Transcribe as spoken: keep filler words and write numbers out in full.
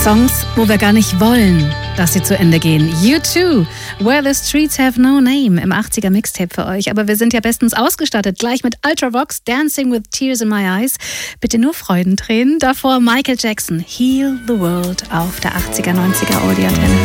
Songs, wo wir gar nicht wollen, dass sie zu Ende gehen. U two, Where the Streets Have No Name im achtziger Mixtape für euch. Aber wir sind ja bestens ausgestattet. Gleich mit Ultravox, Dancing with Tears in My Eyes. Bitte nur Freudentränen. Davor Michael Jackson, Heal the World auf der achtziger, neunziger Audioantenne.